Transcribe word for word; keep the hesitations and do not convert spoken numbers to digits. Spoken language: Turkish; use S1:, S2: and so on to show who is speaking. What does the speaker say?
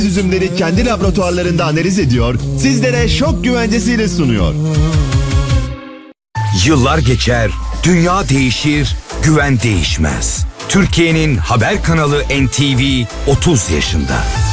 S1: üzümleri kendi laboratuvarlarında analiz ediyor, sizlere şok güvencesiyle sunuyor.
S2: Yıllar geçer, dünya değişir, güven değişmez. Türkiye'nin haber kanalı N T V otuz yaşında.